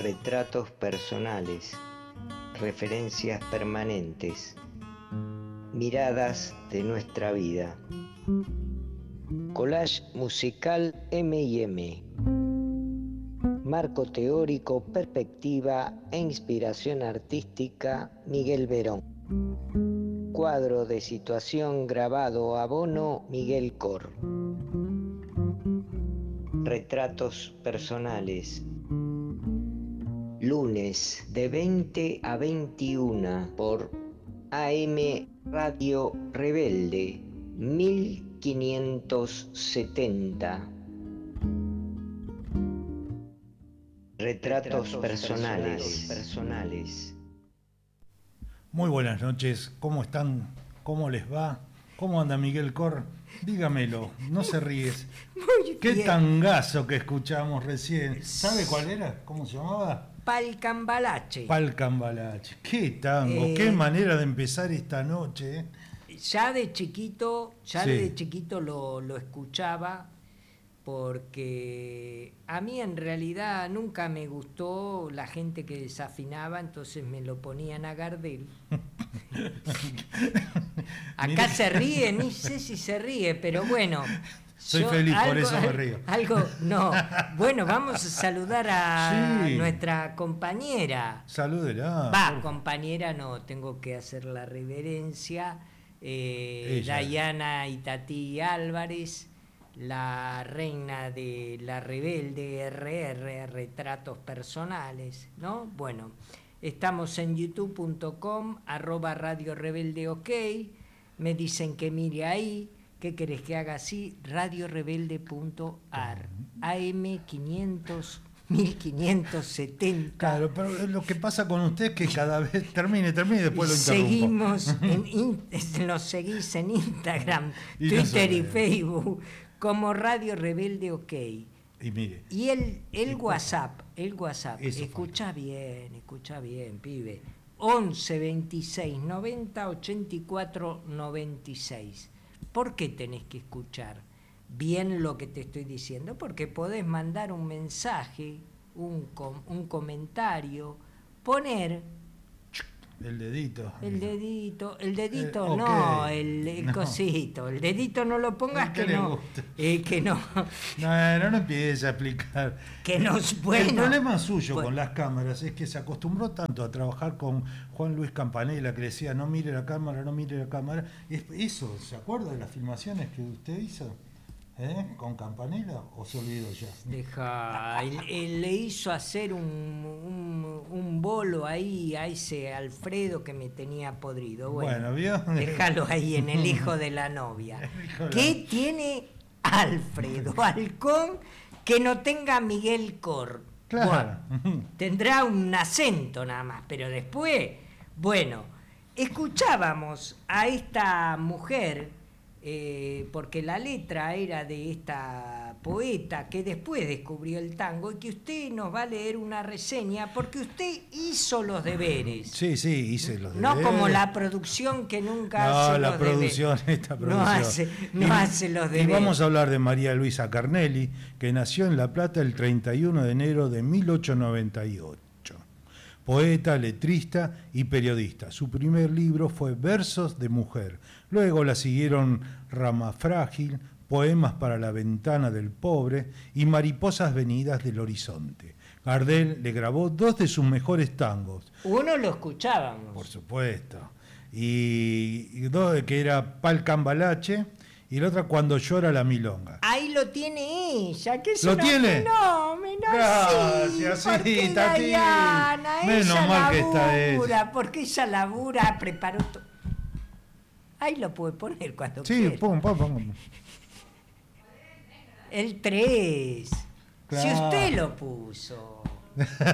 retratos personales, referencias permanentes, miradas de nuestra vida. Collage musical M&M. Marco teórico, perspectiva e inspiración artística, Miguel Verón. Cuadro de situación grabado a Bono, Miguel Cor. Retratos personales. Lunes de 20 a 21 por AM Radio Rebelde 1570. Retratos personales. Muy buenas noches, ¿cómo están? ¿Cómo les va? ¿Cómo anda Miguel Cor? Dígamelo, no se ríes. Qué tangazo que escuchamos recién. ¿Sabe cuál era? ¿Cómo se llamaba? Palcambalache. Palcambalache. Qué tango, qué manera de empezar esta noche. Ya de chiquito lo escuchaba, porque a mí en realidad nunca me gustó la gente que desafinaba, entonces me lo ponían a Gardel. Acá se ríe, ni sé si se ríe, pero bueno. Soy feliz, por eso me río. Bueno, vamos a saludar a nuestra compañera. Salúdela. Compañera no, tengo que hacer la reverencia. Dayana Itatí Álvarez, la reina de la Rebelde RR, retratos personales, ¿no? Bueno, estamos en youtube.com /Radio Rebelde OK. Me dicen que mire ahí. ¿Qué querés que haga así? radiorebelde.ar AM 1570. Claro, pero lo que pasa con usted es que cada vez termine y después lo interrumpo. Nos seguís en Instagram, Twitter y Facebook como Radio Rebelde OK. Y mire. Y el WhatsApp, escucha bien, pibe. 11 26 90 84 96. ¿Por qué tenés que escuchar bien lo que te estoy diciendo? Porque podés mandar un mensaje, un comentario, poner el dedito, no, el cosito, el dedito no lo pongas, que no, que no. No empiece a explicar. Bueno, el problema suyo con las cámaras es que se acostumbró tanto a trabajar con Juan Luis Campanella, que decía no mire la cámara. Eso, ¿se acuerda de las filmaciones que usted hizo? ¿Con Campanella o se olvidó ya? Él le hizo hacer un bolo ahí a ese Alfredo que me tenía podrido. Bueno, ¿vio? Déjalo ahí en el hijo de la novia. ¿Qué tiene Alfredo Halcón que no tenga Miguel Cor? Claro. Bueno, tendrá un acento nada más, pero después, bueno, escuchábamos a esta mujer. Porque la letra era de esta poeta que después descubrió el tango y que usted nos va a leer una reseña porque usted hizo los deberes. Sí, hice los deberes. No como la producción que nunca hace los deberes. Esta producción. No hace los deberes. Y vamos a hablar de María Luisa Carnelli, que nació en La Plata el 31 de enero de 1898. Poeta, letrista y periodista. Su primer libro fue Versos de Mujer. Luego la siguieron Rama Frágil, Poemas para la Ventana del Pobre y Mariposas Venidas del Horizonte. Gardel le grabó 2 de sus mejores tangos. Uno lo escuchábamos. Por supuesto. Y 2 que era Palcambalache y la otra Cuando llora la milonga. Ahí lo tiene ella, que es ¿Lo una tiene? Gracias, sí, Tati. Menos mal que está ella. Porque ella labura, preparó todo. Ahí lo puede poner cuando quiera. Sí, pum. El 3. Claro. Si usted lo puso.